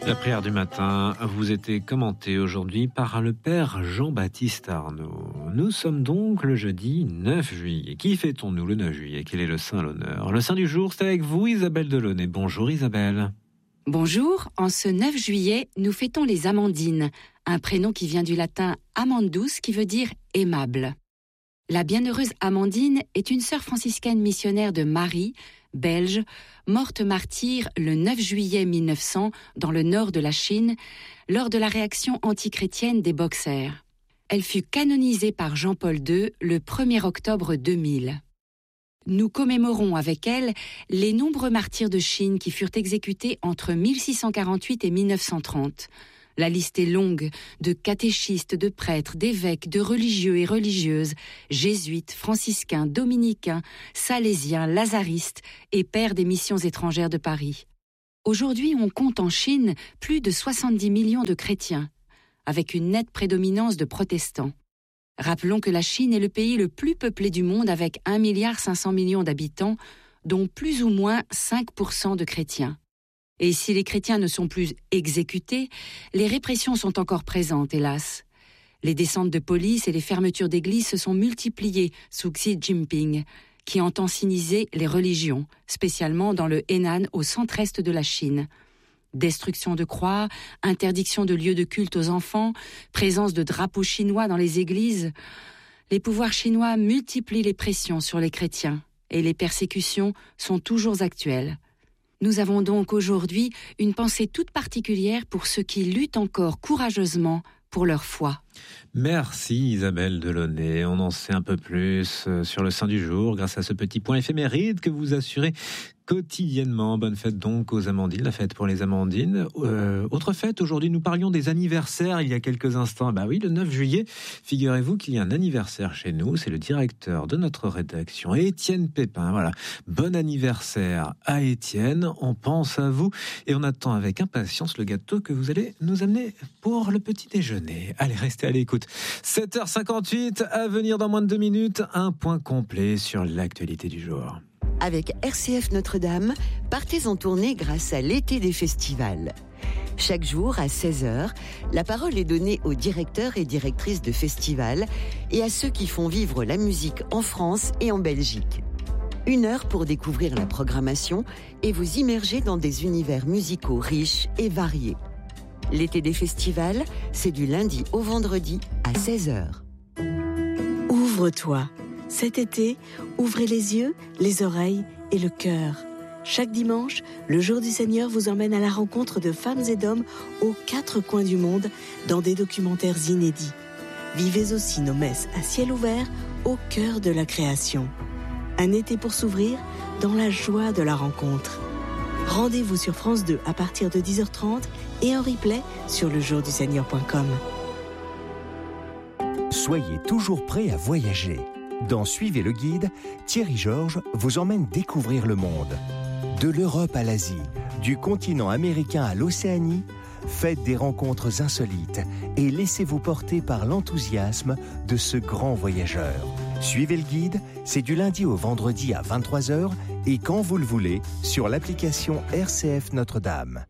La prière du matin vous était commentée aujourd'hui par le Père Jean-Baptiste Arnaud. Nous sommes donc le jeudi 9 juillet. Qui fêtons-nous le 9 juillet? Quel est le saint à l'honneur? Le saint du jour, c'est avec vous Isabelle Delaunay. Bonjour Isabelle. Bonjour, en ce 9 juillet, nous fêtons les Amandines, un prénom qui vient du latin amandus qui veut dire aimable. La bienheureuse Amandine est une sœur franciscaine missionnaire de Marie, belge, morte martyre le 9 juillet 1900 dans le nord de la Chine, lors de la réaction antichrétienne des Boxers. Elle fut canonisée par Jean-Paul II le 1er octobre 2000. Nous commémorons avec elle les nombreux martyrs de Chine qui furent exécutés entre 1648 et 1930. La liste est longue de catéchistes, de prêtres, d'évêques, de religieux et religieuses, jésuites, franciscains, dominicains, salésiens, lazaristes et pères des missions étrangères de Paris. Aujourd'hui, on compte en Chine plus de 70 millions de chrétiens, avec une nette prédominance de protestants. Rappelons que la Chine est le pays le plus peuplé du monde avec 1,5 milliard d'habitants, dont plus ou moins 5% de chrétiens. Et si les chrétiens ne sont plus exécutés, les répressions sont encore présentes, hélas. Les descentes de police et les fermetures d'églises se sont multipliées sous Xi Jinping, qui entend siniser les religions, spécialement dans le Henan au centre-est de la Chine. Destruction de croix, interdiction de lieux de culte aux enfants, présence de drapeaux chinois dans les églises. Les pouvoirs chinois multiplient les pressions sur les chrétiens et les persécutions sont toujours actuelles. Nous avons donc aujourd'hui une pensée toute particulière pour ceux qui luttent encore courageusement pour leur foi. Merci Isabelle Delaunay. On en sait un peu plus sur le saint du jour grâce à ce petit point éphéméride que vous assurez quotidiennement. Bonne fête donc aux Amandines, la fête pour les Amandines. Autre fête, aujourd'hui nous parlions des anniversaires il y a quelques instants. Bah oui, le 9 juillet, figurez-vous qu'il y a un anniversaire chez nous. C'est le directeur de notre rédaction, Étienne Pépin. Voilà, bon anniversaire à Étienne. On pense à vous et on attend avec impatience le gâteau que vous allez nous amener pour le petit déjeuner. Allez, restez à l'écoute. 7h58, à venir dans moins de 2 minutes, un point complet sur l'actualité du jour. Avec RCF Notre-Dame, partez en tournée grâce à l'été des festivals. Chaque jour, à 16h, la parole est donnée aux directeurs et directrices de festivals et à ceux qui font vivre la musique en France et en Belgique. 1 heure pour découvrir la programmation et vous immerger dans des univers musicaux riches et variés. L'été des festivals, c'est du lundi au vendredi à 16h. Ouvre-toi. Cet été, ouvrez les yeux, les oreilles et le cœur. Chaque dimanche, le Jour du Seigneur vous emmène à la rencontre de femmes et d'hommes aux 4 coins du monde dans des documentaires inédits. Vivez aussi nos messes à ciel ouvert au cœur de la création. Un été pour s'ouvrir dans la joie de la rencontre. Rendez-vous sur France 2 à partir de 10h30 et en replay sur lejourduseigneur.com. Soyez toujours prêts à voyager. Dans Suivez le guide, Thierry Georges vous emmène découvrir le monde. De l'Europe à l'Asie, du continent américain à l'Océanie, faites des rencontres insolites et laissez-vous porter par l'enthousiasme de ce grand voyageur. Suivez le guide, c'est du lundi au vendredi à 23h et quand vous le voulez sur l'application RCF Notre-Dame.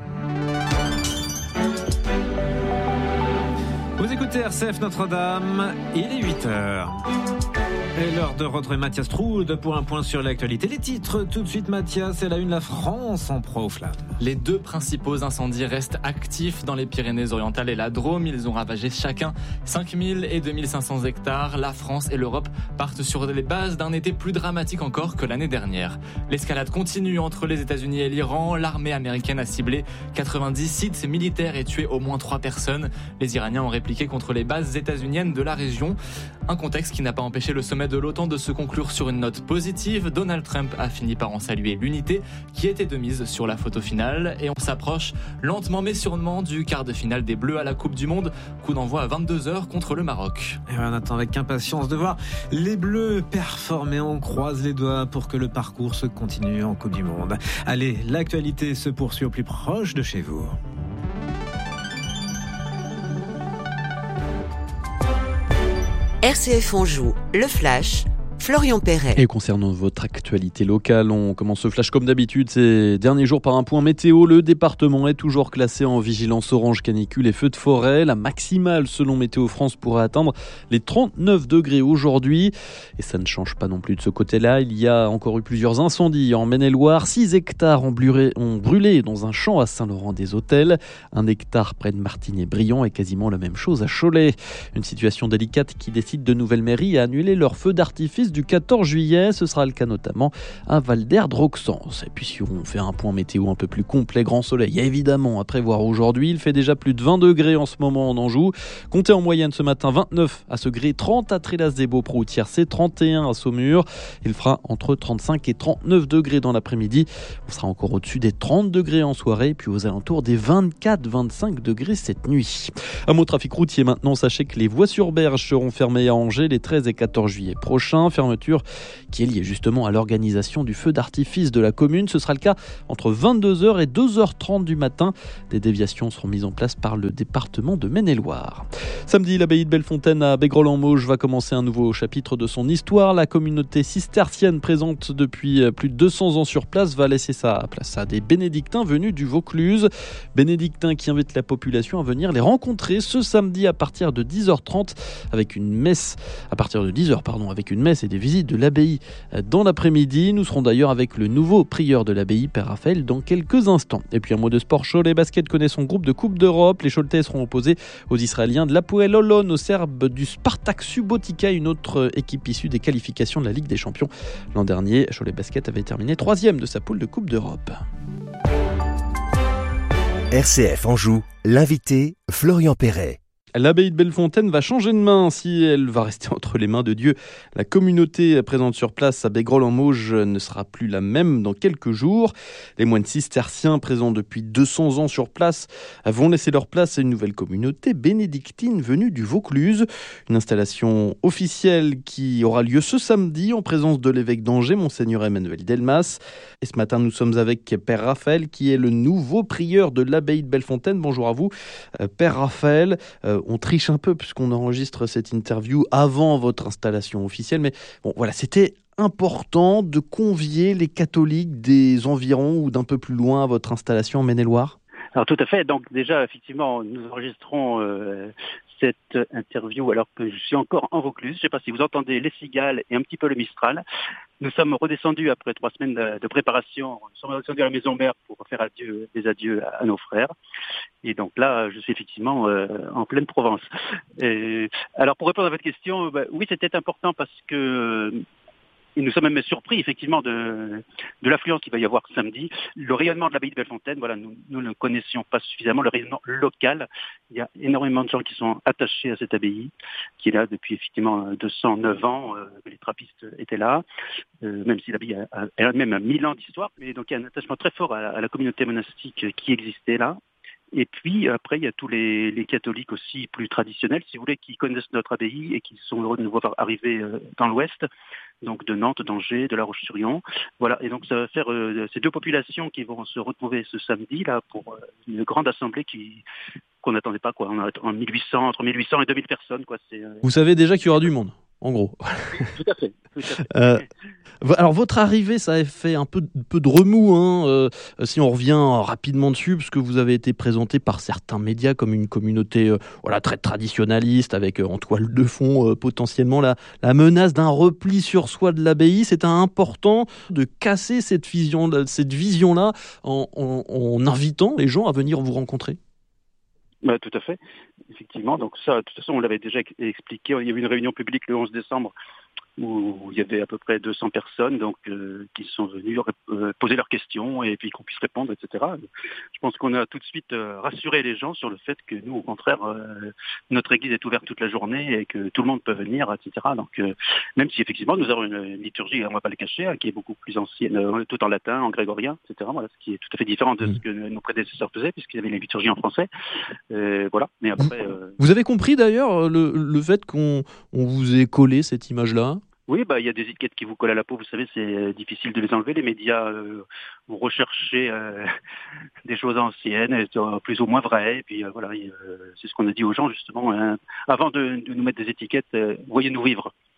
Vous écoutez RCF Notre-Dame, il est 8h. Et l'heure de retrouver Mathias Troude pour un point sur l'actualité. Les titres, tout de suite Mathias, et la une, la France en proie aux flammes. Les 2 principaux incendies restent actifs dans les Pyrénées-Orientales et la Drôme. Ils ont ravagé chacun 5000 et 2500 hectares. La France et l'Europe partent sur les bases d'un été plus dramatique encore que l'année dernière. L'escalade continue entre les États-Unis et l'Iran. L'armée américaine a ciblé 90 sites militaires et tué au moins 3 personnes. Les Iraniens ont répliqué contre les bases états-uniennes de la région. Un contexte qui n'a pas empêché le sommet de l'OTAN de se conclure sur une note positive. Donald Trump a fini par en saluer l'unité qui était de mise sur la photo finale et on s'approche lentement mais sûrement du quart de finale des Bleus à la Coupe du Monde. Coup d'envoi à 22h contre le Maroc. Et on attend avec impatience de voir les Bleus performer. On croise les doigts pour que le parcours se continue en Coupe du Monde. Allez, l'actualité se poursuit au plus proche de chez vous. RCF Anjou, le Flash, Florian Perret. Et concernant votre actualité locale, on commence ce flash comme d'habitude ces derniers jours par un point météo. Le département est toujours classé en vigilance orange canicule et feux de forêt. La maximale selon Météo France pourrait atteindre les 39 degrés aujourd'hui. Et ça ne change pas non plus de ce côté-là. Il y a encore eu plusieurs incendies en Maine-et-Loire. 6 hectares ont brûlé dans un champ à Saint-Laurent-des-Hôtels. 1 hectare près de Martigny-Briand et quasiment la même chose à Cholet. Une situation délicate qui décide de nouvelles mairies à annuler leurs feux d'artifice du 14 juillet. Ce sera le cas notamment à Val-d'Erdre-Auxances. Et puis si on fait un point météo un peu plus complet, grand soleil évidemment à prévoir aujourd'hui. Il fait déjà plus de 20 degrés en ce moment en Anjou. Comptez en moyenne ce matin 29 à Segré, 30 à Trélas-des-Beaupré, Tiercé, 31 à Saumur. Il fera entre 35 et 39 degrés dans l'après-midi. On sera encore au-dessus des 30 degrés en soirée, puis aux alentours des 24-25 degrés cette nuit. Un mot trafic routier maintenant. Sachez que les voies sur berge seront fermées à Angers les 13 et 14 juillet prochains. Fermeture qui est liée justement à l'organisation du feu d'artifice de la commune. Ce sera le cas entre 22h et 2h30 du matin. Des déviations seront mises en place par le département de Maine-et-Loire. Samedi, l'abbaye de Bellefontaine à Bégrolles-en-Mauges va commencer un nouveau chapitre de son histoire. La communauté cistercienne présente depuis plus de 200 ans sur place va laisser sa place à des bénédictins venus du Vaucluse. Bénédictins qui invitent la population à venir les rencontrer ce samedi à partir de 10h30 avec une messe avec une messe et des visites de l'abbaye dans l'après-midi. Nous serons d'ailleurs avec le nouveau prieur de l'abbaye, Père Raphaël, dans quelques instants. Et puis un mot de sport, Cholet Basket connaît son groupe de Coupe d'Europe. Les Choletais seront opposés aux Israéliens de l'Hapoel Holon, aux Serbes du Spartak Subotica, une autre équipe issue des qualifications de la Ligue des Champions. L'an dernier, Cholet Basket avait terminé 3e de sa poule de Coupe d'Europe. RCF Anjou, l'invité Florian Perret. L'abbaye de Bellefontaine va changer de main si elle va rester entre les mains de Dieu. La communauté présente sur place à Bégrolles-en-Mauges ne sera plus la même dans quelques jours. Les moines cisterciens présents depuis 200 ans sur place vont laisser leur place à une nouvelle communauté bénédictine venue du Vaucluse. Une installation officielle qui aura lieu ce samedi en présence de l'évêque d'Angers, Monseigneur Emmanuel Delmas. Et ce matin, nous sommes avec Père Raphaël qui est le nouveau prieur de l'abbaye de Bellefontaine. Bonjour à vous, Père Raphaël. On triche un peu puisqu'on enregistre cette interview avant votre installation officielle. Mais bon, voilà, c'était important de convier les catholiques des environs ou d'un peu plus loin à votre installation en Maine-et-Loire. Alors tout à fait. Donc déjà, effectivement, nous enregistrons cette interview alors que je suis encore en Vaucluse. Je ne sais pas si vous entendez les cigales et un petit peu le Mistral. Nous sommes redescendus après 3 semaines de préparation. Nous sommes redescendus à la maison mère pour faire des adieux à nos frères. Et donc là, je suis effectivement en pleine Provence. Alors pour répondre à votre question, oui, c'était important parce que et nous sommes même surpris, effectivement, de l'affluence qu'il va y avoir samedi. Le rayonnement de l'abbaye de Bellefontaine, voilà, nous ne connaissions pas suffisamment le rayonnement local. Il y a énormément de gens qui sont attachés à cette abbaye, qui est là depuis, effectivement, 209 ans. Les trappistes étaient là, même si l'abbaye a elle-même 1000 ans d'histoire. Mais donc, il y a un attachement très fort à la communauté monastique qui existait là. Et puis, après, il y a tous les catholiques aussi plus traditionnels, si vous voulez, qui connaissent notre abbaye et qui sont heureux de nous voir arriver dans l'Ouest, donc de Nantes, d'Angers, de La Roche-sur-Yon. Voilà, et donc ça va faire ces deux populations qui vont se retrouver ce samedi, là, pour une grande assemblée qu'on n'attendait pas, quoi. On a entre 1800 et 2000 personnes, quoi. Vous savez déjà qu'il y aura du monde, en gros. Tout à fait. Alors votre arrivée, ça a fait un peu de remous, si on revient rapidement dessus, parce que vous avez été présenté par certains médias comme une communauté très traditionnaliste, avec en toile de fond potentiellement la menace d'un repli sur soi de l'abbaye. C'est important de casser cette vision-là en invitant les gens à venir vous rencontrer. Tout à fait, effectivement. Donc ça, de toute façon, on l'avait déjà expliqué. Il y a eu une réunion publique le 11 décembre où il y avait à peu près 200 personnes qui sont venues poser leurs questions et puis qu'on puisse répondre, etc. Je pense qu'on a tout de suite rassuré les gens sur le fait que nous, au contraire, notre église est ouverte toute la journée et que tout le monde peut venir, etc. Donc, même si effectivement nous avons une liturgie, on ne va pas le cacher, qui est beaucoup plus ancienne, tout en latin, en grégorien, etc. Voilà, ce qui est tout à fait différent de ce que nos prédécesseurs faisaient, puisqu'ils avaient la liturgie en français. Voilà. Mais après, vous avez compris d'ailleurs le fait qu'on vous ait collé cette image-là ? Oui, il y a des étiquettes qui vous collent à la peau, vous savez, c'est difficile de les enlever. Les médias vont rechercher des choses anciennes, plus ou moins vraies. Et puis voilà, c'est ce qu'on a dit aux gens justement. Avant de nous mettre des étiquettes, voyez-nous vivre.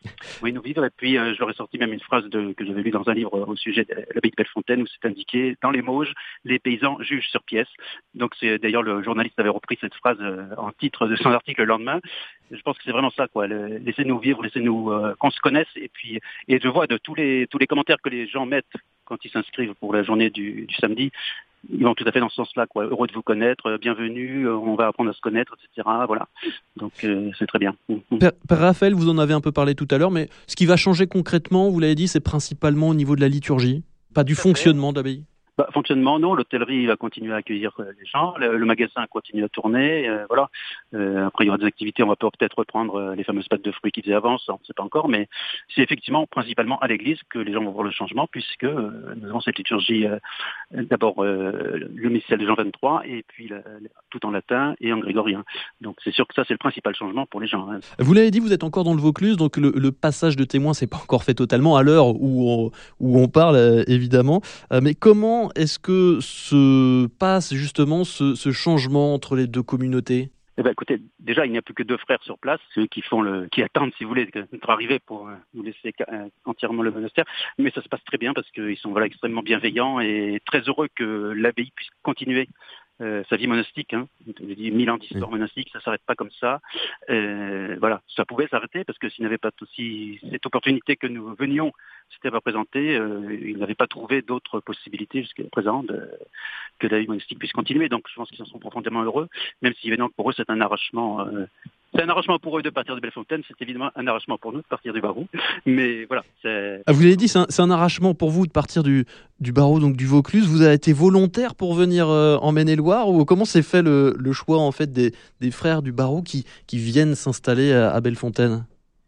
nous vivre. Et puis, je leur ai sorti même une phrase que j'avais lue dans un livre au sujet de l'abbaye de Bellefontaine, où c'est indiqué, dans les Mauges, les paysans jugent sur pièce. Donc, c'est d'ailleurs le journaliste avait repris cette phrase en titre de son article le lendemain. Je pense que c'est vraiment ça, quoi. Laissez-nous vivre, laissez-nous qu'on se connaisse. Et je vois de tous les commentaires que les gens mettent quand ils s'inscrivent pour la journée du samedi, ils vont tout à fait dans ce sens-là, quoi. Heureux de vous connaître, bienvenue, on va apprendre à se connaître, etc. Voilà. Donc c'est très bien. Père Raphaël, vous en avez un peu parlé tout à l'heure, mais ce qui va changer concrètement, vous l'avez dit, c'est principalement au niveau de la liturgie, pas du fonctionnement de l'abbaye. Fonctionnement, non. L'hôtellerie va continuer à accueillir les gens. Le magasin continue à tourner. Voilà. Après, il y aura des activités. On va peut-être reprendre les fameuses pâtes de fruits qui faisaient avant. Ça, on ne sait pas encore. Mais c'est effectivement principalement à l'église que les gens vont voir le changement, puisque nous avons cette liturgie, d'abord le missel de Jean 23, et puis tout en latin et en grégorien. Donc c'est sûr que ça, c'est le principal changement pour les gens. Vous l'avez dit, vous êtes encore dans le Vaucluse, donc le passage de témoin, c'est pas encore fait totalement à l'heure où on parle, évidemment. Mais comment est-ce que se passe justement ce changement entre les deux communautés ? Écoutez, déjà, il n'y a plus que 2 frères sur place, ceux qui attendent, si vous voulez, notre arrivée pour nous laisser entièrement le monastère. Mais ça se passe très bien parce qu'ils sont extrêmement bienveillants et très heureux que l'abbaye puisse continuer sa vie monastique. Je dis 1000 ans d'histoire monastique, ça ne s'arrête pas comme ça. Voilà, ça pouvait s'arrêter parce que s'il n'y avait pas aussi cette opportunité que nous venions, s'était pas présentée, ils n'avaient pas trouvé d'autres possibilités jusqu'à présent que la vie monastique puisse continuer. Donc je pense qu'ils en sont profondément heureux, même si évidemment pour eux c'est un arrachement. C'est un arrachement pour eux de partir de Bellefontaine, c'est évidemment un arrachement pour nous de partir du Barroux. Mais voilà. Vous l'avez dit, c'est un arrachement pour vous de partir du Barroux, donc du Vaucluse. Vous avez été volontaire pour venir en Maine-et-Loire, ou comment s'est fait le choix en fait des frères du Barroux qui viennent s'installer à Bellefontaine ?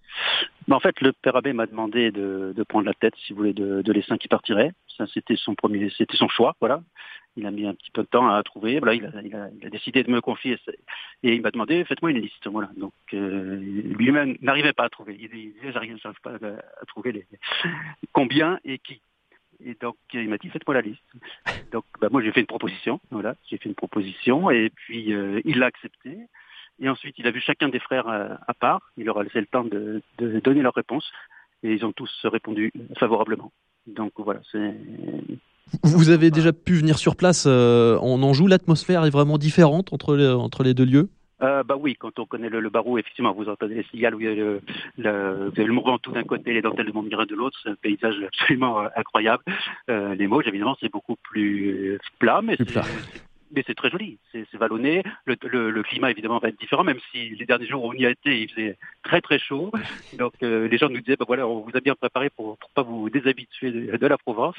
En fait, le père abbé m'a demandé de prendre la tête, si vous voulez, de l'essaim qui partirait. Ça, c'était son choix, voilà. Il a mis un petit peu de temps à trouver. Voilà, il a décidé de me confier et il m'a demandé faites-moi une liste. Voilà. Donc lui-même n'arrivait pas à trouver. Il disait j'arrive pas à trouver combien et qui. Et donc il m'a dit faites-moi la liste. Donc moi j'ai fait une proposition. Voilà, j'ai fait une proposition et puis il l'a acceptée. Et ensuite il a vu chacun des frères à part. Il leur a laissé le temps de donner leur réponse et ils ont tous répondu favorablement. Donc voilà, Vous avez déjà pu venir sur place en Anjou. L'atmosphère est vraiment différente entre les deux lieux ? Oui, quand on connaît le Barroux, effectivement, vous entendez les cigales, vous avez le Mont Ventoux d'un côté, les dentelles de Montmirail de l'autre, c'est un paysage absolument incroyable. Les Mauges, évidemment, c'est beaucoup plus plat, mais c'est très joli, c'est vallonné. Le climat, évidemment, va être différent, même si les derniers jours où on y a été, il faisait très très chaud. Donc les gens nous disaient, voilà, on vous a bien préparé pour pas vous déshabituer de la Provence.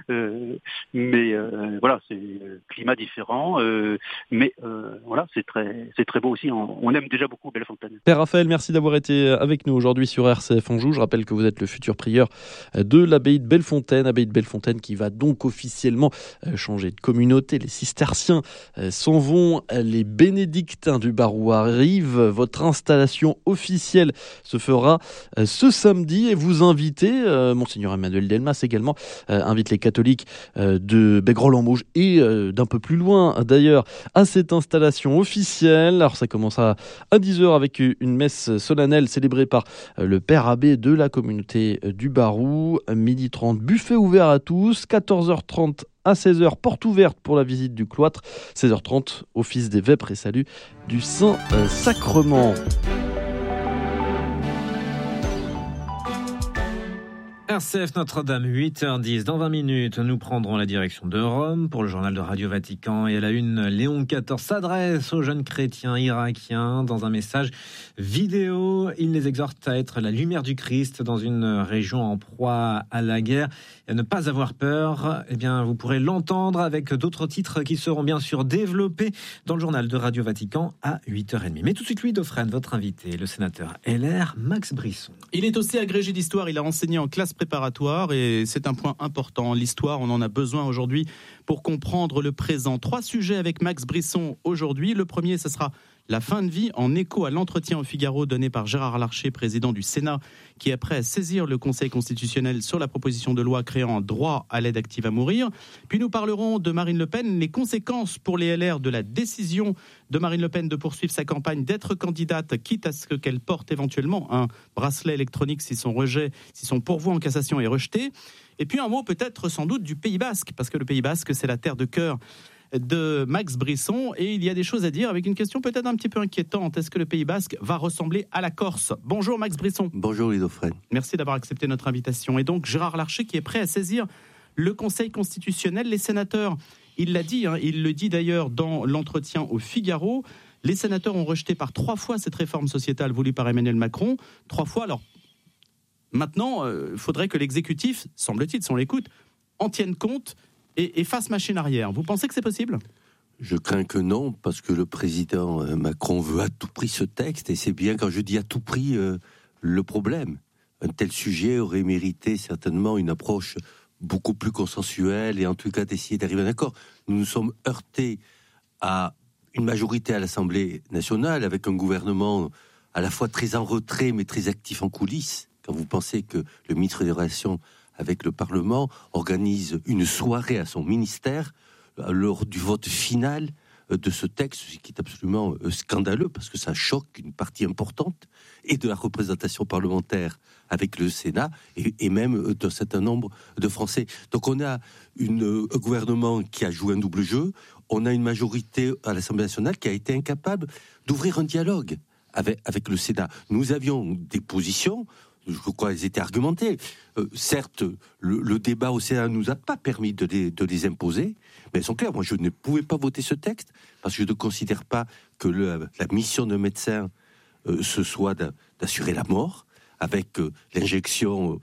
Mais voilà, c'est climat différent. Mais voilà, c'est très beau aussi. On aime déjà beaucoup Bellefontaine. Père Raphaël, merci d'avoir été avec nous aujourd'hui sur RCF Anjou. Je rappelle que vous êtes le futur prieur de l'abbaye de Bellefontaine qui va donc officiellement changer de communauté. Les cisterciens s'en vont, les bénédictins du Barroux arrivent. Votre installation officielle se fera ce samedi et vous invitez, Monseigneur Emmanuel Delmas également, invite les catholiques de Bègrolles-en-Mauges et d'un peu plus loin d'ailleurs à cette installation officielle. Alors ça commence à 10h avec une messe solennelle célébrée par le père abbé de la communauté du Barroux. 12h30, buffet ouvert à tous. 14h30 à 16h, porte ouverte pour la visite du cloître. 16h30, office des vêpres et salut du Saint-Sacrement. RCF Notre-Dame, 8h10. Dans 20 minutes, nous prendrons la direction de Rome pour le journal de Radio Vatican. Et à la une, Léon XIV s'adresse aux jeunes chrétiens irakiens dans un message vidéo. Il les exhorte à être la lumière du Christ dans une région en proie à la guerre et à ne pas avoir peur. Eh bien, vous pourrez l'entendre avec d'autres titres qui seront bien sûr développés dans le journal de Radio Vatican à 8h30. Mais tout de suite, Louis Dauphren, votre invité, le sénateur LR, Max Brisson. Il est aussi agrégé d'histoire. Il a enseigné en classe préparatoire et c'est un point important. L'histoire, on en a besoin aujourd'hui pour comprendre le présent. 3 sujets avec Max Brisson aujourd'hui. Le premier, ce sera la fin de vie, en écho à l'entretien au Figaro donné par Gérard Larcher, président du Sénat, qui est prêt à saisir le Conseil constitutionnel sur la proposition de loi créant un droit à l'aide active à mourir. Puis nous parlerons de Marine Le Pen, les conséquences pour les LR de la décision de Marine Le Pen de poursuivre sa campagne, d'être candidate, quitte à ce qu'elle porte éventuellement un bracelet électronique si son pourvoi en cassation est rejeté. Et puis un mot peut-être sans doute du Pays Basque, parce que le Pays Basque, c'est la terre de cœur de Max Brisson, et il y a des choses à dire avec une question peut-être un petit peu inquiétante. Est-ce que le Pays Basque va ressembler à la Corse ? Bonjour Max Brisson. Bonjour Ludo Fred. Merci d'avoir accepté notre invitation. Et donc Gérard Larcher qui est prêt à saisir le Conseil constitutionnel. Les sénateurs, il l'a dit, il le dit d'ailleurs dans l'entretien au Figaro, les sénateurs ont rejeté par 3 fois cette réforme sociétale voulue par Emmanuel Macron. 3 fois, alors maintenant, il faudrait que l'exécutif, semble-t-il, si on l'écoute, en tienne compte et fasse machine arrière. Vous pensez que c'est possible ? Je crains que non, parce que le président Macron veut à tout prix ce texte, et c'est bien quand je dis à tout prix le problème. Un tel sujet aurait mérité certainement une approche beaucoup plus consensuelle, et en tout cas d'essayer d'arriver à un accord. Nous nous sommes heurtés à une majorité à l'Assemblée nationale, avec un gouvernement à la fois très en retrait, mais très actif en coulisses. Quand vous pensez que le ministre des Relations avec le Parlement organise une soirée à son ministère lors du vote final de ce texte, ce qui est absolument scandaleux, parce que ça choque une partie importante et de la représentation parlementaire avec le Sénat et même d'un certain nombre de Français. Donc on a un gouvernement qui a joué un double jeu, on a une majorité à l'Assemblée nationale qui a été incapable d'ouvrir un dialogue avec le Sénat. Nous avions des positions, je crois qu'elles étaient argumentées. Certes, le débat au Sénat ne nous a pas permis de les imposer, mais elles sont claires. Moi, je ne pouvais pas voter ce texte, parce que je ne considère pas que la mission d'un médecin, ce soit d'assurer la mort, avec l'injection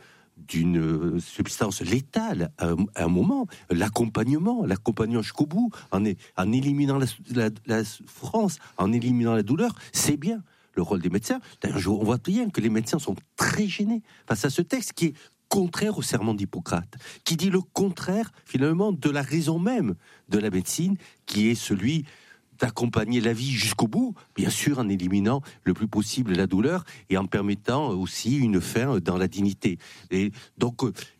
d'une substance létale à un moment, l'accompagnement jusqu'au bout, en éliminant la souffrance, en éliminant la douleur, c'est bien le rôle des médecins. D'ailleurs, on voit bien que les médecins sont très gênés face à ce texte qui est contraire au serment d'Hippocrate, qui dit le contraire, finalement, de la raison même de la médecine, qui est celui d'accompagner la vie jusqu'au bout, bien sûr en éliminant le plus possible la douleur et en permettant aussi une fin dans la dignité. Et donc,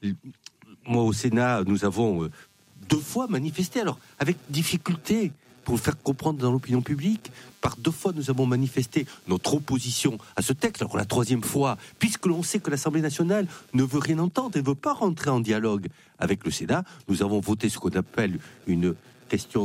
moi, au Sénat, nous avons 2 fois manifesté, alors avec difficulté, pour le faire comprendre dans l'opinion publique. Par 2 fois, nous avons manifesté notre opposition à ce texte. Alors la 3e fois, puisque l'on sait que l'Assemblée nationale ne veut rien entendre et ne veut pas rentrer en dialogue avec le Sénat, nous avons voté ce qu'on appelle une question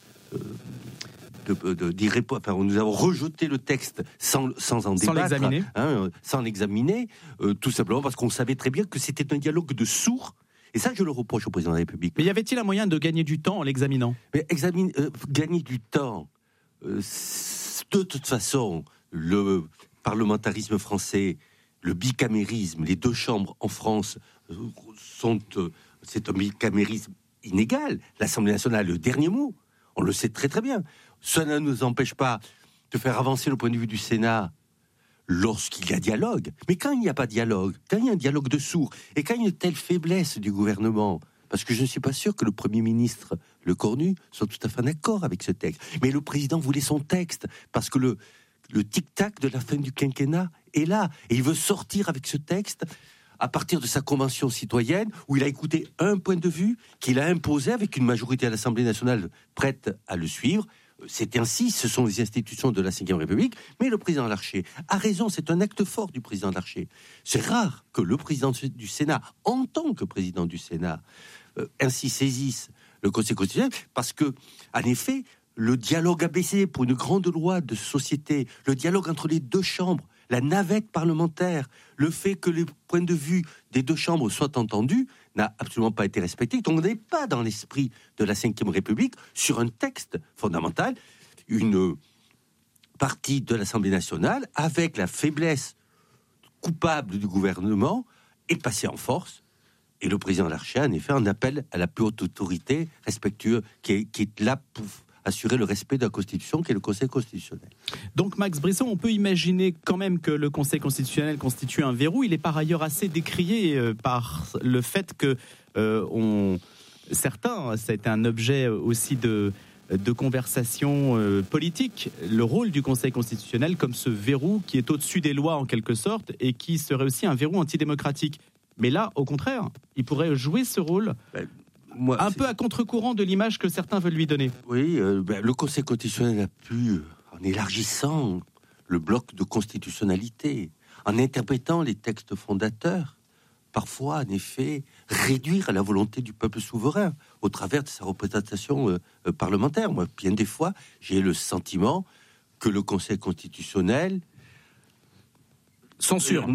nous avons rejeté le texte sans en débattre, sans l'examiner, tout simplement parce qu'on savait très bien que c'était un dialogue de sourds. Et ça, je le reproche au président de la République. Mais y avait-il un moyen de gagner du temps en l'examinant ? Mais gagner du temps, de toute façon, le parlementarisme français, le bicamérisme, les 2 chambres en France c'est un bicamérisme inégal. L'Assemblée nationale a le dernier mot. On le sait très très bien. Cela ne nous empêche pas de faire avancer le point de vue du Sénat lorsqu'il y a dialogue. Mais quand il n'y a pas de dialogue, quand il y a un dialogue de sourds, et quand il y a une telle faiblesse du gouvernement, parce que je ne suis pas sûr que le Premier ministre Lecornu soit tout à fait en accord avec ce texte. Mais le président voulait son texte, parce que le tic-tac de la fin du quinquennat est là, et il veut sortir avec ce texte à partir de sa convention citoyenne, où il a écouté un point de vue qu'il a imposé avec une majorité à l'Assemblée nationale prête à le suivre. C'est ainsi, ce sont les institutions de la Ve République, mais le président Larcher a raison, c'est un acte fort du président Larcher. C'est rare que le président du Sénat, en tant que président du Sénat, ainsi saisisse le Conseil constitutionnel, parce que, en effet, le dialogue a baissé pour une grande loi de société, le dialogue entre les 2 chambres, la navette parlementaire, le fait que les points de vue des 2 chambres soient entendus, n'a absolument pas été respecté. Donc on n'est pas dans l'esprit de la Ve République sur un texte fondamental. Une partie de l'Assemblée nationale, avec la faiblesse coupable du gouvernement, est passée en force. Et le président Larcher, en effet, en appelle à la plus haute autorité respectueuse qui est là pour assurer le respect de la Constitution, qui est le Conseil constitutionnel. Donc Max Brisson, on peut imaginer quand même que le Conseil constitutionnel constitue un verrou. Il est par ailleurs assez décrié par le fait que on certains, ça a été un objet aussi de conversation politique, le rôle du Conseil constitutionnel comme ce verrou qui est au-dessus des lois en quelque sorte et qui serait aussi un verrou antidémocratique. Mais là, au contraire, il pourrait jouer ce rôle un peu à contre-courant de l'image que certains veulent lui donner. Oui, le Conseil constitutionnel a pu, en élargissant le bloc de constitutionnalité, en interprétant les textes fondateurs, parfois, en effet, réduire à la volonté du peuple souverain au travers de sa représentation parlementaire. Moi, bien des fois, j'ai le sentiment que le Conseil constitutionnel censure.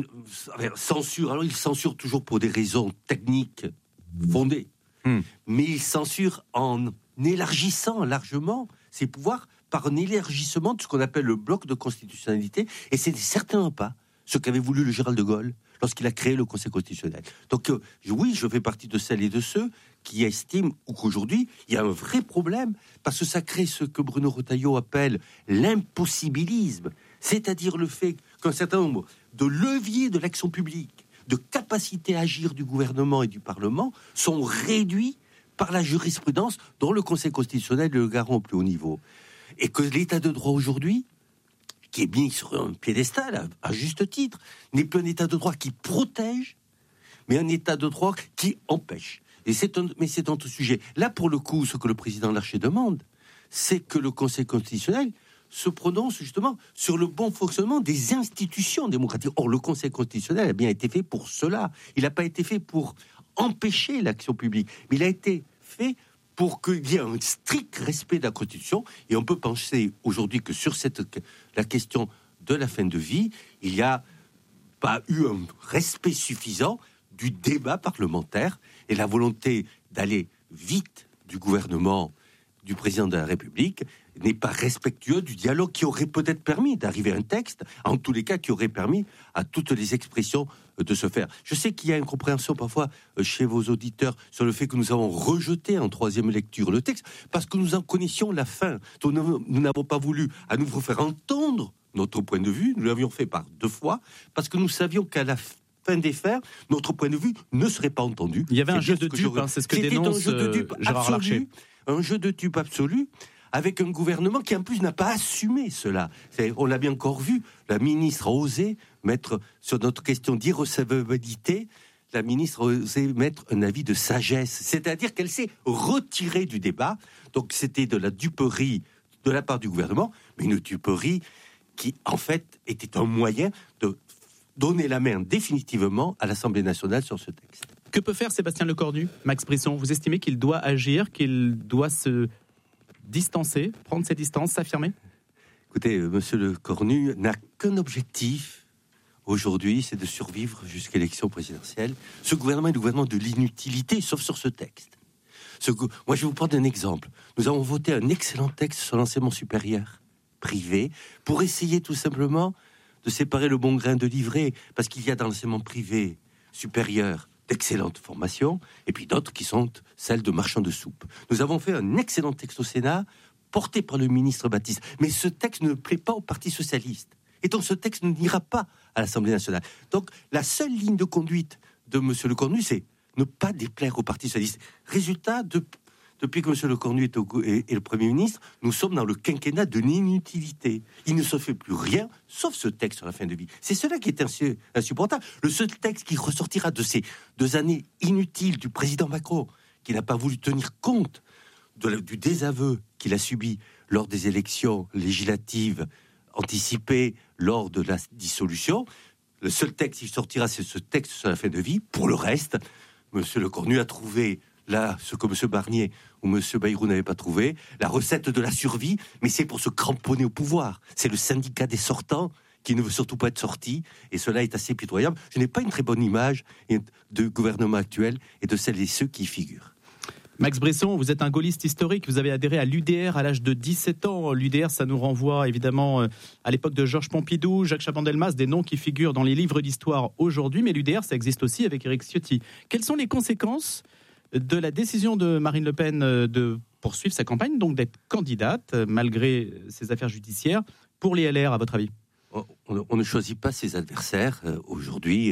Alors, il censure toujours pour des raisons techniques fondées, mais il censure en élargissant largement ses pouvoirs par un élargissement de ce qu'on appelle le bloc de constitutionnalité, et c'est certainement pas ce qu'avait voulu le général de Gaulle lorsqu'il a créé le Conseil constitutionnel. Donc oui, je fais partie de celles et de ceux qui estiment qu'aujourd'hui, il y a un vrai problème, parce que ça crée ce que Bruno Retailleau appelle l'impossibilisme, c'est-à-dire le fait qu'un certain nombre de leviers de l'action publique, de capacité à agir du gouvernement et du Parlement sont réduits par la jurisprudence dont le Conseil constitutionnel est le garant au plus haut niveau. Et que l'état de droit aujourd'hui, qui est mis sur un piédestal, à juste titre, n'est plus un état de droit qui protège, mais un état de droit qui empêche. Mais c'est un autre sujet. Là, pour le coup, ce que le président Larcher demande, c'est que le Conseil constitutionnel se prononce justement sur le bon fonctionnement des institutions démocratiques. Or, le Conseil constitutionnel a bien été fait pour cela. Il n'a pas été fait pour empêcher l'action publique, mais il a été fait pour qu'il y ait un strict respect de la Constitution. Et on peut penser aujourd'hui que sur la question de la fin de vie, il n'y a pas eu un respect suffisant du débat parlementaire et la volonté d'aller vite du gouvernement, du président de la République, n'est pas respectueux du dialogue qui aurait peut-être permis d'arriver à un texte, en tous les cas qui aurait permis à toutes les expressions de se faire. Je sais qu'il y a une compréhension parfois chez vos auditeurs sur le fait que nous avons rejeté en troisième lecture le texte parce que nous en connaissions la fin. Donc nous n'avons pas voulu à nouveau faire entendre notre point de vue. Nous l'avions fait par 2 fois parce que nous savions qu'à la fin des fers, notre point de vue ne serait pas entendu. Il y avait un jeu de dupes, c'est ce que dénonce Gérard Larcher. Un jeu de dupes absolu, avec un gouvernement qui en plus n'a pas assumé cela. On l'a bien encore vu, la ministre a osé mettre, sur notre question d'irrecevabilité, la ministre a osé mettre un avis de sagesse, c'est-à-dire qu'elle s'est retirée du débat. Donc c'était de la duperie de la part du gouvernement, mais une duperie qui en fait était un moyen de donner la main définitivement à l'Assemblée nationale sur ce texte. Que peut faire Sébastien Lecornu, Max Brisson? Vous estimez qu'il doit agir, qu'il doit se distancer, prendre ses distances, s'affirmer? Écoutez, monsieur Lecornu n'a qu'un objectif aujourd'hui, c'est de survivre jusqu'à l'élection présidentielle. Ce gouvernement est le gouvernement de l'inutilité, sauf sur ce texte. Moi, je vais vous prendre un exemple. Nous avons voté un excellent texte sur l'enseignement supérieur privé pour essayer tout simplement de séparer le bon grain de l'ivraie, parce qu'il y a dans l'enseignement privé supérieur d'excellentes formations, et puis d'autres qui sont celles de marchands de soupe. Nous avons fait un excellent texte au Sénat, porté par le ministre Baptiste, mais ce texte ne plaît pas au Parti socialiste. Et donc ce texte n'ira pas à l'Assemblée nationale. Donc la seule ligne de conduite de M. Lecornu, c'est ne pas déplaire au Parti socialiste. Résultat, depuis que M. Lecornu est le Premier ministre, nous sommes dans le quinquennat de l'inutilité. Il ne se fait plus rien, sauf ce texte sur la fin de vie. C'est cela qui est insupportable. Le seul texte qui ressortira de ces 2 années inutiles du président Macron, qui n'a pas voulu tenir compte du désaveu qu'il a subi lors des élections législatives anticipées lors de la dissolution. Le seul texte qui sortira, c'est ce texte sur la fin de vie. Pour le reste, M. Lecornu a trouvé là, ce que M. Barnier ou M. Bayrou n'avaient pas trouvé, la recette de la survie, mais c'est pour se cramponner au pouvoir. C'est le syndicat des sortants qui ne veut surtout pas être sorti, et cela est assez pitoyable. Je n'ai pas une très bonne image du gouvernement actuel et de celles et ceux qui y figurent. Max Brisson, vous êtes un gaulliste historique, vous avez adhéré à l'UDR à l'âge de 17 ans. L'UDR, ça nous renvoie évidemment à l'époque de Georges Pompidou, Jacques Chaban-Delmas, des noms qui figurent dans les livres d'histoire aujourd'hui, mais l'UDR, ça existe aussi avec Éric Ciotti. Quelles sont les conséquences de la décision de Marine Le Pen de poursuivre sa campagne, donc d'être candidate, malgré ses affaires judiciaires, pour les LR, à votre avis ? On ne choisit pas ses adversaires. Aujourd'hui,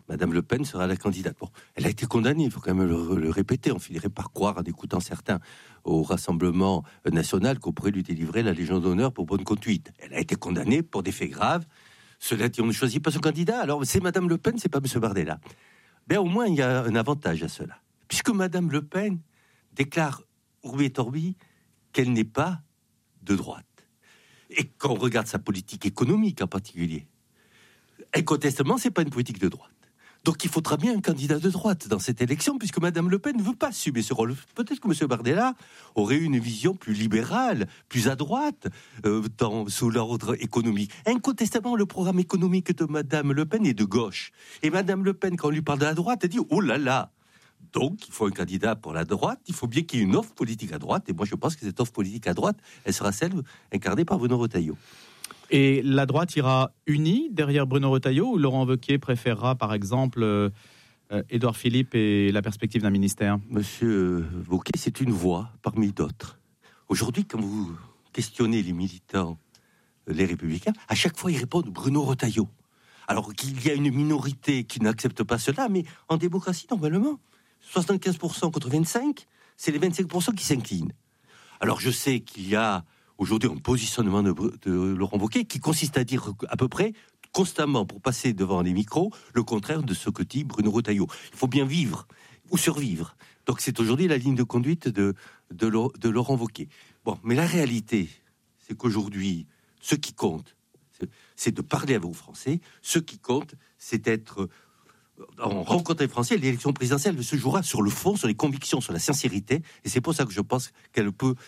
Madame Le Pen sera la candidate. Bon, elle a été condamnée, il faut quand même le répéter. On finirait par croire, en écoutant certains au Rassemblement national, qu'on pourrait lui délivrer la Légion d'honneur pour bonne conduite. Elle a été condamnée pour des faits graves. Cela dit, on ne choisit pas son candidat. Alors, c'est Madame Le Pen, c'est pas M. Bardella. Ben, au moins, il y a un avantage à cela. Puisque Madame Le Pen déclare Urbi et Orbi qu'elle n'est pas de droite. Et quand on regarde sa politique économique en particulier, incontestablement, c'est pas une politique de droite. Donc il faudra bien un candidat de droite dans cette élection, puisque Madame Le Pen ne veut pas assumer ce rôle. Peut-être que M. Bardella aurait eu une vision plus libérale, plus à droite, sous l'ordre économique. Incontestablement, le programme économique de Madame Le Pen est de gauche. Et Madame Le Pen, quand on lui parle de la droite, elle dit « Oh là là !» Donc, il faut un candidat pour la droite, il faut bien qu'il y ait une offre politique à droite, et moi je pense que cette offre politique à droite, elle sera celle incarnée par Bruno Retailleau. Et la droite ira unie derrière Bruno Retailleau, ou Laurent Wauquiez préférera par exemple Édouard Philippe et la perspective d'un ministère? Monsieur Wauquiez, c'est une voix parmi d'autres. Aujourd'hui, quand vous questionnez les militants, les Républicains, à chaque fois ils répondent Bruno Retailleau. Alors qu'il y a une minorité qui n'accepte pas cela, mais en démocratie, normalement, 75% contre 25%, c'est les 25% qui s'inclinent. Alors je sais qu'il y a aujourd'hui un positionnement de Laurent Wauquiez qui consiste à dire à peu près constamment, pour passer devant les micros, le contraire de ce que dit Bruno Retailleau. Il faut bien vivre ou survivre. Donc c'est aujourd'hui la ligne de conduite de Laurent Wauquiez. Bon, mais la réalité, c'est qu'aujourd'hui, ce qui compte, c'est de parler à vos Français. Ce qui compte, c'est d'être en rencontre des Français. L'élection présidentielle se jouera sur le fond, sur les convictions, sur la sincérité. Et c'est pour ça que je pense que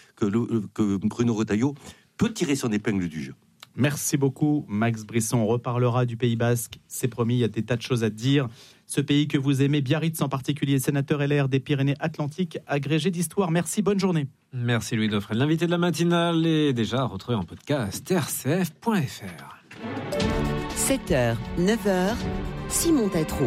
Bruno Retailleau peut tirer son épingle du jeu. Merci beaucoup, Max Brisson. On reparlera du Pays Basque. C'est promis, il y a des tas de choses à dire. Ce pays que vous aimez, Biarritz en particulier, sénateur LR des Pyrénées-Atlantiques, agrégé d'histoire. Merci, bonne journée. Merci Louis Dauphren. L'invité de la matinale est déjà retrouvé en podcast rcf.fr. 7h, 9h, Simon Tatro.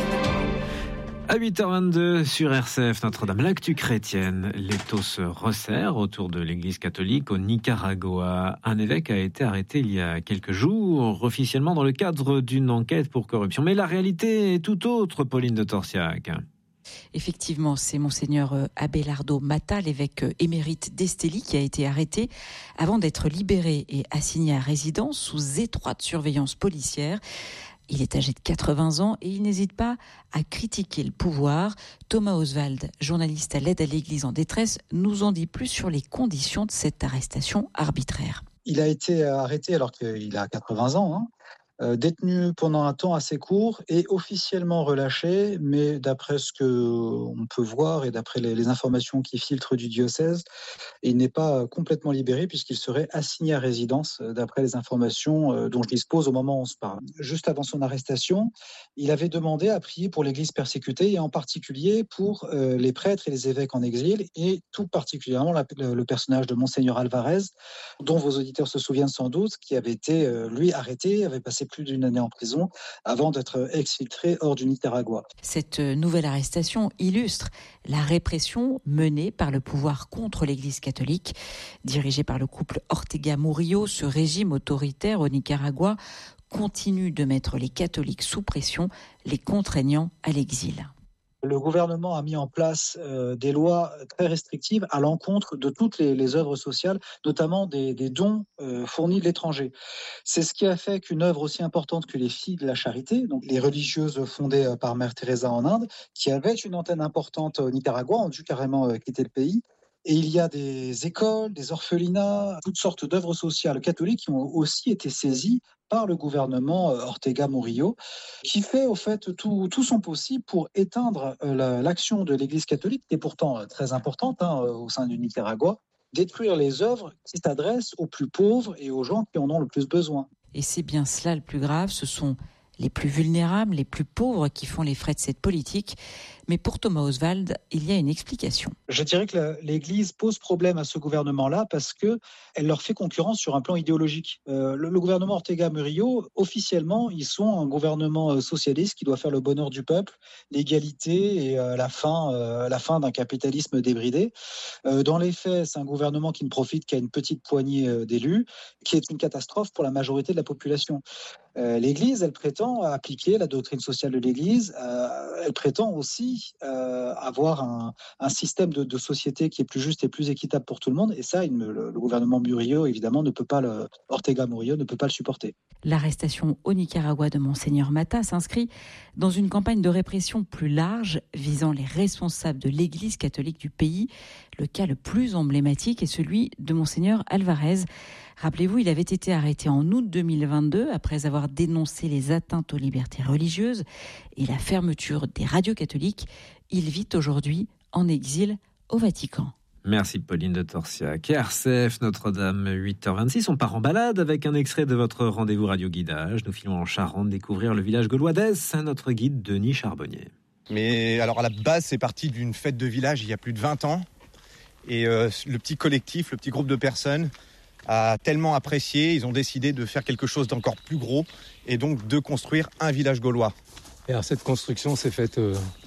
À 8h22 sur RCF Notre-Dame, l'actu chrétienne, l'étau se resserre autour de l'église catholique au Nicaragua. Un évêque a été arrêté il y a quelques jours, officiellement dans le cadre d'une enquête pour corruption. Mais la réalité est tout autre, Pauline de Torsiac. Effectivement, c'est Monseigneur Abelardo Mata, l'évêque émérite d'Esteli, qui a été arrêté avant d'être libéré et assigné à résidence sous étroite surveillance policière. Il est âgé de 80 ans et il n'hésite pas à critiquer le pouvoir. Thomas Oswald, journaliste à l'aide à l'Église en détresse, nous en dit plus sur les conditions de cette arrestation arbitraire. Il a été arrêté alors qu'il a 80 ans, détenu pendant un temps assez court et officiellement relâché, mais d'après ce qu'on peut voir et d'après les informations qui filtrent du diocèse, il n'est pas complètement libéré puisqu'il serait assigné à résidence d'après les informations dont je dispose au moment où on se parle. Juste avant son arrestation, il avait demandé à prier pour l'Église persécutée et en particulier pour les prêtres et les évêques en exil et tout particulièrement le personnage de Monseigneur Alvarez, dont vos auditeurs se souviennent sans doute, qui avait été lui arrêté, avait passé plus d'une année en prison avant d'être exfiltré hors du Nicaragua. Cette nouvelle arrestation illustre la répression menée par le pouvoir contre l'Église catholique. Dirigé par le couple Ortega-Murillo, ce régime autoritaire au Nicaragua continue de mettre les catholiques sous pression, les contraignant à l'exil. Le gouvernement a mis en place des lois très restrictives à l'encontre de toutes les œuvres sociales, notamment des dons fournis de l'étranger. C'est ce qui a fait qu'une œuvre aussi importante que les Filles de la Charité, donc les religieuses fondées par Mère Teresa en Inde, qui avaient une antenne importante au Nicaragua, ont dû carrément quitter le pays. Et il y a des écoles, des orphelinats, toutes sortes d'œuvres sociales catholiques qui ont aussi été saisies par le gouvernement Ortega-Murillo, qui fait au fait tout son possible pour éteindre l'action de l'Église catholique, qui est pourtant très importante au sein du Nicaragua, détruire les œuvres qui s'adressent aux plus pauvres et aux gens qui en ont le plus besoin. Et c'est bien cela le plus grave, ce sont les plus vulnérables, les plus pauvres qui font les frais de cette politique. Mais pour Thomas Oswald, il y a une explication. Je dirais que l'Église pose problème à ce gouvernement-là parce qu'elle leur fait concurrence sur un plan idéologique. Le gouvernement Ortega Murillo, officiellement, ils sont un gouvernement socialiste qui doit faire le bonheur du peuple, l'égalité et la fin d'un capitalisme débridé. Dans les faits, c'est un gouvernement qui ne profite qu'à une petite poignée d'élus, qui est une catastrophe pour la majorité de la population. L'Église, elle prétend appliquer la doctrine sociale de l'Église. Elle prétend aussi avoir un système de société qui est plus juste et plus équitable pour tout le monde. Et ça, le gouvernement Murillo, évidemment, Ortega Murillo ne peut pas le supporter. L'arrestation au Nicaragua de Monseigneur Matta s'inscrit dans une campagne de répression plus large visant les responsables de l'Église catholique du pays. Le cas le plus emblématique est celui de Monseigneur Alvarez. Rappelez-vous, il avait été arrêté en août 2022 après avoir dénoncé les atteintes aux libertés religieuses et la fermeture des radios catholiques. Il vit aujourd'hui en exil au Vatican. Merci Pauline de Torsiac. RCF Notre-Dame, 8h26. On part en balade avec un extrait de votre rendez-vous radio-guidage. Nous filons en Charente découvrir le village gaulois d'Es. Notre guide Denis Charbonnier. Mais alors à la base, c'est parti d'une fête de village il y a plus de 20 ans. Et le petit collectif, le petit groupe de personnes a tellement apprécié, ils ont décidé de faire quelque chose d'encore plus gros et donc de construire un village gaulois. Et alors cette construction s'est faite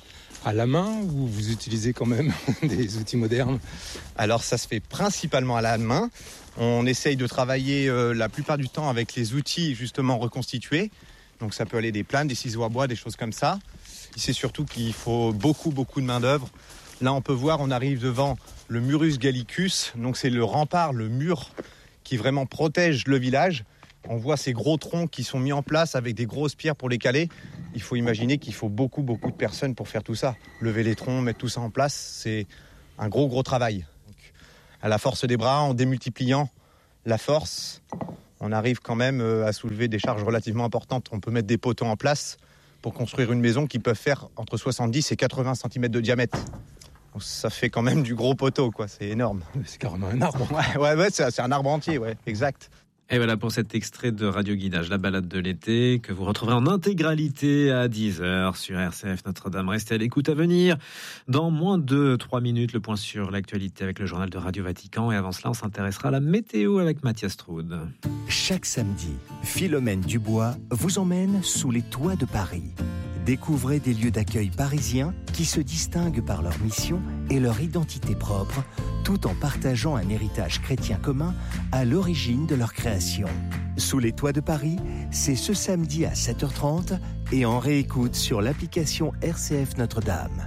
à la main ou vous utilisez quand même des outils modernes ? Alors ça se fait principalement à la main. On essaye de travailler la plupart du temps avec les outils justement reconstitués. Donc ça peut aller des planes, des ciseaux à bois, des choses comme ça. C'est surtout qu'il faut beaucoup de main d'œuvre. Là on peut voir, on arrive devant le Murus Gallicus, donc c'est le rempart, le mur qui vraiment protège le village. On voit ces gros troncs qui sont mis en place avec des grosses pierres pour les caler. Il faut imaginer qu'il faut beaucoup de personnes pour faire tout ça. Lever les troncs, mettre tout ça en place, c'est un gros travail. Donc, à la force des bras, en démultipliant la force, on arrive quand même à soulever des charges relativement importantes. On peut mettre des poteaux en place pour construire une maison qui peut faire entre 70 et 80 cm de diamètre. Donc, ça fait quand même du gros poteau, quoi. C'est énorme. C'est carrément un arbre. Ouais, c'est un arbre entier, ouais, exact. Et voilà pour cet extrait de Radio Guidage, la balade de l'été, que vous retrouverez en intégralité à 10h sur RCF Notre-Dame. Restez à l'écoute. À venir. Dans moins de 3 minutes, le point sur l'actualité avec le journal de Radio Vatican. Et avant cela, on s'intéressera à la météo avec Mathias Troude. Chaque samedi, Philomène Dubois vous emmène sous les toits de Paris. Découvrez des lieux d'accueil parisiens qui se distinguent par leur mission et leur identité propre, tout en partageant un héritage chrétien commun à l'origine de leur création. Sous les toits de Paris, c'est ce samedi à 7h30 et en réécoute sur l'application RCF Notre-Dame.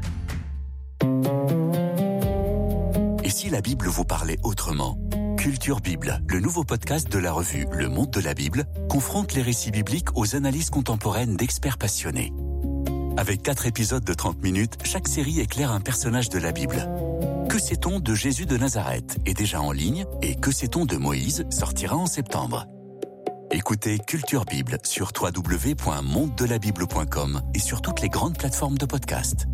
Et si la Bible vous parlait autrement ? Culture Bible, le nouveau podcast de la revue Le Monde de la Bible, confronte les récits bibliques aux analyses contemporaines d'experts passionnés. Avec 4 épisodes de 30 minutes, chaque série éclaire un personnage de la Bible. Que sait-on de Jésus de Nazareth est déjà en ligne et Que sait-on de Moïse sortira en septembre. Écoutez Culture Bible sur www.mondedelabible.com et sur toutes les grandes plateformes de podcast.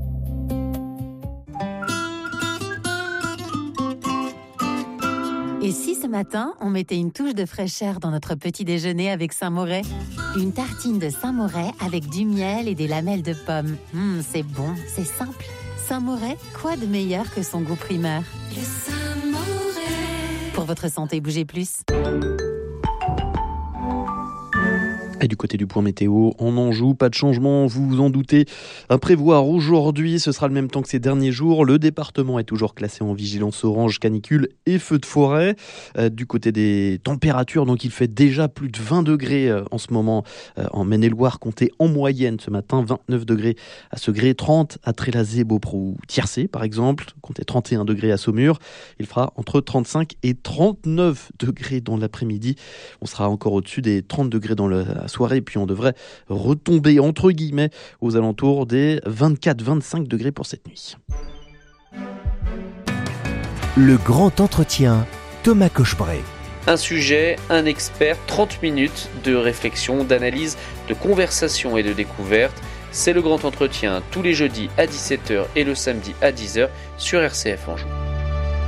Et si ce matin, on mettait une touche de fraîcheur dans notre petit déjeuner avec Saint-Moret ? Une tartine de Saint-Moret avec du miel et des lamelles de pommes. C'est bon, c'est simple. Saint-Moret, quoi de meilleur que son goût primeur ? Le Saint-Moret. Pour votre santé, bougez plus. Et du côté du point météo, en Anjou, pas de changement, vous vous en doutez. À prévoir aujourd'hui, ce sera le même temps que ces derniers jours. Le département est toujours classé en vigilance orange, canicule et feu de forêt. Du côté des températures, donc il fait déjà plus de 20 degrés en ce moment en Maine-et-Loire. Comptez en moyenne ce matin 29 degrés à Segré, 30 à Trélazé, Beauprou, Tiercé par exemple. Comptez 31 degrés à Saumur. Il fera entre 35 et 39 degrés dans l'après-midi. On sera encore au-dessus des 30 degrés dans la soirée, puis on devrait retomber entre guillemets aux alentours des 24-25 degrés pour cette nuit. Le grand entretien, Thomas Cochebray. Un sujet, un expert, 30 minutes de réflexion, d'analyse, de conversation et de découverte. C'est le grand entretien tous les jeudis à 17h et le samedi à 10h sur RCF Anjou.